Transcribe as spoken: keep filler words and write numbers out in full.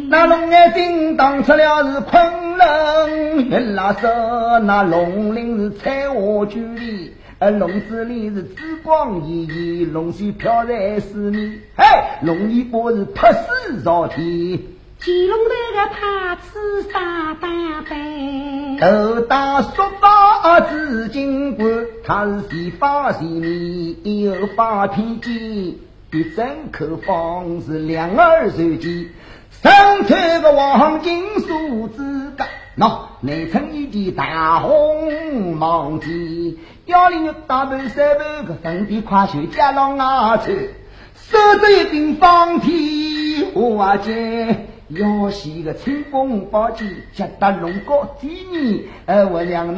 那龙眼叮当出了是昆仑，原来说那龙鳞是彩花距离，而笼子里是紫光熠熠，龙须飘在四面，哎，龙尾巴是拍死朝天。 乾隆那个怕吃啥大杯， 头大说法紫金冠，他是洗发洗面，以后发披肩，一整口方是两耳随机，身穿个黄金数字杆，喏，内衬一件大红毛巾，腰里有大半三半个粉底跨袖加上牙穿，手着一柄方体花剑。要是个清风宝剑，接得龙高几年，而我两